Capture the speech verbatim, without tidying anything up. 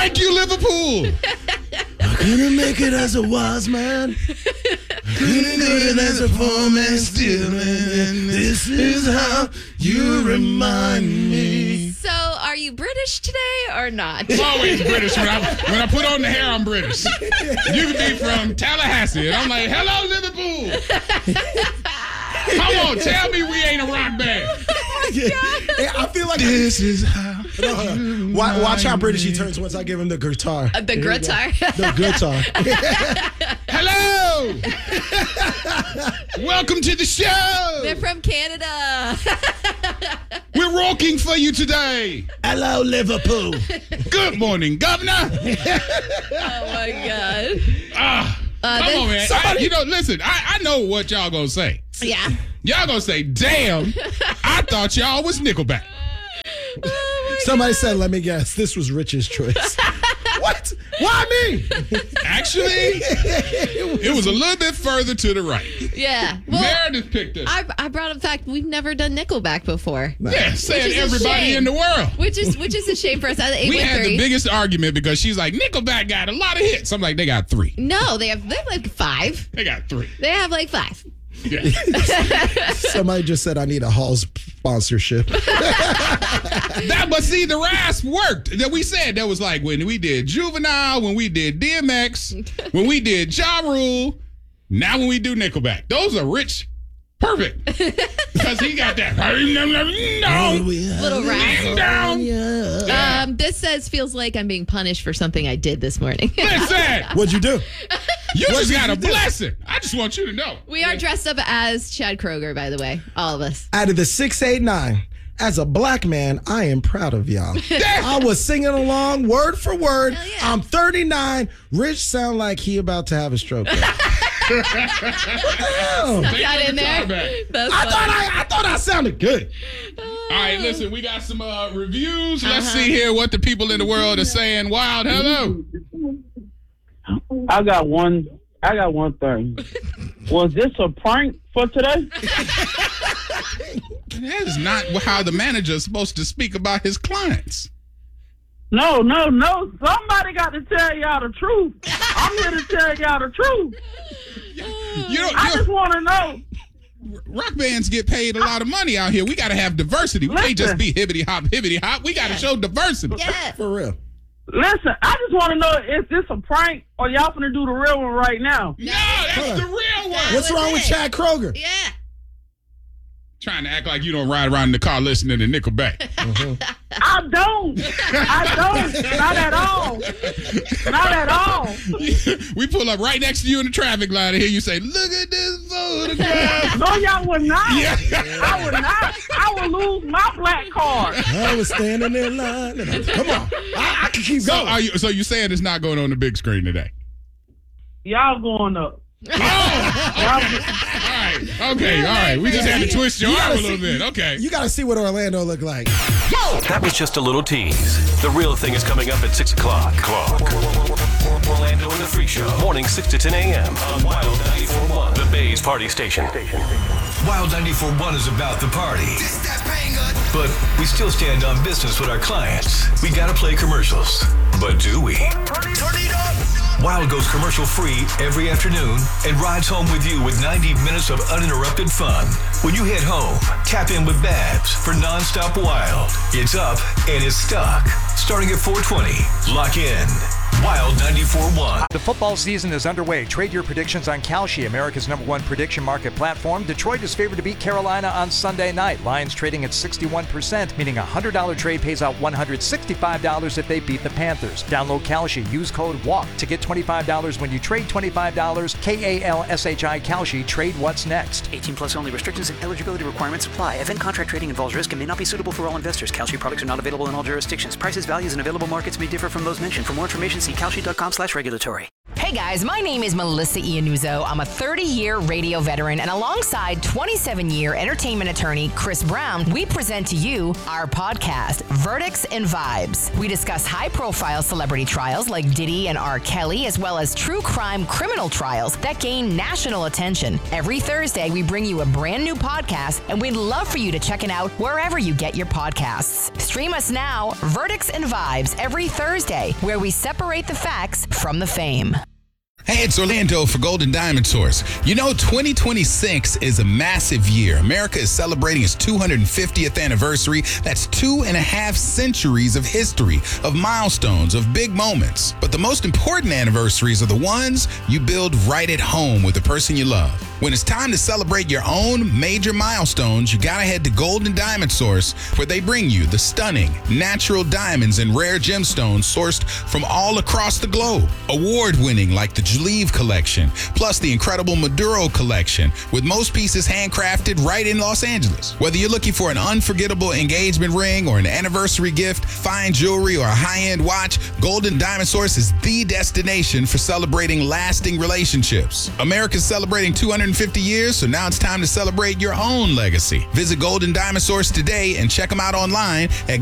Thank you, Liverpool. I couldn't make it as a wise man. Couldn't do it as a poor man still. And this is how you remind me. So, are you British today or not? I'm always British. When I, when I put on the hair, I'm British. You could be from Tallahassee. And I'm like, hello, Liverpool. Come on, tell me we ain't a rock band. Yeah, I feel like This is how. No, watch, watch how British he turns once I give him the guitar. Uh, the Here we go. guitar. The guitar. Hello. Welcome to the show. They're from Canada. We're rocking for you today. Hello, Liverpool. Good morning, Governor. Oh, my God. Ah, Uh, come then- on, man. I, you know, listen, I, I know what y'all gonna say. Yeah. Y'all gonna say, damn, I thought y'all was Nickelback. Somebody said, let me guess, this was Rich's choice. What? Why me? Actually, it was a little bit further to the right. Yeah. Well, Meredith picked us. I, I brought up the fact we've never done Nickelback before. Yeah, saying Which is a everybody shame. in the world. Which is which is a shame for us. I eight We with had three. the biggest argument because she's like, Nickelback got a lot of hits. I'm like, they got three. No, they have they have like five. They got three. They have like five. Yeah. Somebody just said I need a Halls sponsorship. That, but see, the rasp worked. That we said that was like when we did Juvenile, when we did D M X, when we did Ja Rule, now when we do Nickelback. Those are rich. Perfect. Because he got that. Little rasp. Down. Yeah. Um, this says feels like I'm being punished for something I did this morning. Listen, What'd you do? you What just did got you a do? blessing. I just want you to know. We are dressed up as Chad Kroger, by the way, all of us. Out of the six eight nine, as a black man, I am proud of y'all. I was singing along word for word. Hell yeah. I'm thirty-nine. Rich sound like he about to have a stroke. Damn. Take Got your in there. guitar back. That's I funny. thought I, I thought I sounded good. All right, listen, we got some uh, reviews. Let's see here what the people in the world are saying. Wild, hello. I got one. I got one thing. Was this a prank for today? That is not how the manager is supposed to speak about his clients. No, no, no. Somebody got to tell y'all the truth. I'm here to tell y'all the truth. You know, I you just want to know. know, rock bands get paid a lot of money out here. We got to have diversity. We can't just Listen. be hibbity hop, hibbity hop. We got to show diversity. Yeah. For real. Listen, I just want to know, is this a prank or y'all finna do the real one right now? No, that's Huh. the real one. What's wrong with Chad Kroger? Yeah. Trying to act like you don't ride around in the car listening to Nickelback. I don't. I don't. Not at all. Not at all. We pull up right next to you in the traffic light and hear you say, look at this photograph. No, y'all would not. Yeah. I would not. I would lose my black card. I was standing in line. And I, come on. I, I can keep So, going. are you, so you're saying it's not going on the big screen today? Y'all going up. Oh! all right. Okay. All right. We just had to twist your You arm gotta a little see- bit. Okay. You got to see what Orlando look like. That was just a little tease. The real thing is coming up at six o'clock. Clock. Orlando and the Freak Show. Morning six to ten a.m. on Wild ninety-four point one. The Bay's Party Station. Wild ninety-four point one is about the party. But we still stand on business with our clients. We gotta play commercials. But do we? Wild goes commercial free every afternoon and rides home with you with ninety minutes of uninterrupted fun. When you head home, tap in with Babs for nonstop Wild. It's up and it's stuck. Starting at four twenty. Lock in. Wild ninety-four point one. The football season is underway. Trade your predictions on Kalshi, America's number one prediction market platform. Detroit is favored to beat Carolina on Sunday night. Lions trading at sixty-one percent, meaning a one hundred dollars trade pays out one hundred sixty-five dollars if they beat the Panthers. Download Kalshi. Use code WALK to get twenty-five dollars when you trade twenty-five dollars. K A L S H I Kalshi. Trade what's next. eighteen plus only. Restrictions and eligibility requirements apply. Event contract trading involves risk and may not be suitable for all investors. Kalshi products are not available in all jurisdictions. Prices, values, and available markets may differ from those mentioned. For more information, see kalshi dot com slash regulatory. Hey guys, my name is Melissa Iannuzzo. I'm a thirty-year radio veteran, and alongside twenty-seven-year entertainment attorney Chris Brown, we present to you our podcast, Verdicts and Vibes. We discuss high-profile celebrity trials like Diddy and R. Kelly, as well as true crime criminal trials that gain national attention. Every Thursday, we bring you a brand new podcast, and we'd love for you to check it out wherever you get your podcasts. Stream us now, Verdicts and Vibes, every Thursday, where we separate the facts from the fame. Hey, it's Orlando for Golden Diamond Source. You know, twenty twenty-six is a massive year. America is celebrating its two hundred fiftieth anniversary. That's two and a half centuries of history, of milestones, of big moments. But the most important anniversaries are the ones you build right at home with the person you love. When it's time to celebrate your own major milestones, you gotta head to Golden Diamond Source, where they bring you the stunning natural diamonds and rare gemstones sourced from all across the globe. Award-winning like the Jaleeve Collection, plus the incredible Maduro Collection, with most pieces handcrafted right in Los Angeles. Whether you're looking for an unforgettable engagement ring or an anniversary gift, fine jewelry, or a high-end watch, Golden Diamond Source is the destination for celebrating lasting relationships. America's celebrating two hundred fifty years, so now it's time to celebrate your own legacy. Visit Golden Diamond Source today and check them out online at